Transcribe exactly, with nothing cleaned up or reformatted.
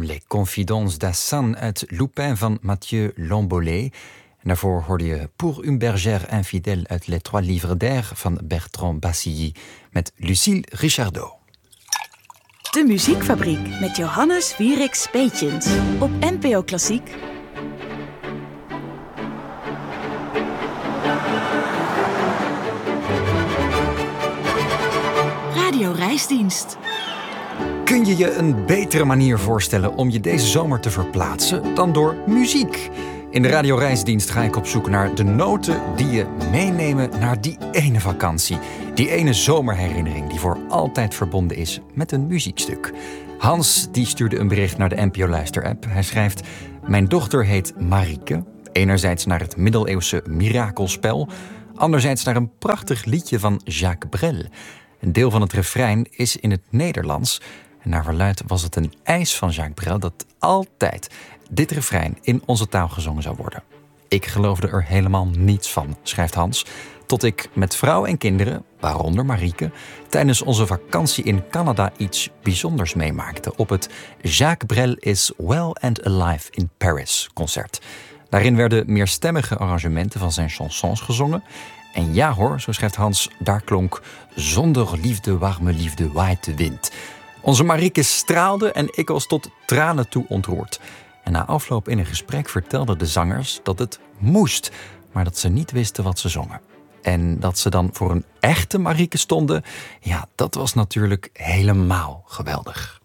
Les Confidences d'Assane uit Lupin van Mathieu Lambollé. En daarvoor hoorde je Pour une bergère infidèle uit Les Trois Livres d'Air van Bertrand Bassilly met Lucille Richardot. De Muziekfabriek met Johannes Wieriks Peetjens op N P O Klassiek. Radio Reisdienst. Kun je je een betere manier voorstellen om je deze zomer te verplaatsen dan door muziek? In de Radio Reisdienst ga ik op zoek naar de noten die je meenemen naar die ene vakantie. Die ene zomerherinnering die voor altijd verbonden is met een muziekstuk. Hans die stuurde een bericht naar de N P O Luister-app. Hij schrijft: mijn dochter heet Marieke. Enerzijds naar het middeleeuwse mirakelspel. Anderzijds naar een prachtig liedje van Jacques Brel. Een deel van het refrein is in het Nederlands. En naar verluidt was het een eis van Jacques Brel dat altijd dit refrein in onze taal gezongen zou worden. Ik geloofde er helemaal niets van, schrijft Hans, tot ik met vrouw en kinderen, waaronder Marieke, tijdens onze vakantie in Canada iets bijzonders meemaakte op het Jacques Brel is Well and Alive in Paris concert. Daarin werden meerstemmige arrangementen van zijn chansons gezongen. En ja hoor, zo schrijft Hans, daar klonk zonder liefde, warme liefde, waait de wind. Onze Marieke straalde en ik was tot tranen toe ontroerd. En na afloop in een gesprek vertelden de zangers dat het moest, maar dat ze niet wisten wat ze zongen. En dat ze dan voor een echte Marieke stonden, ja, dat was natuurlijk helemaal geweldig.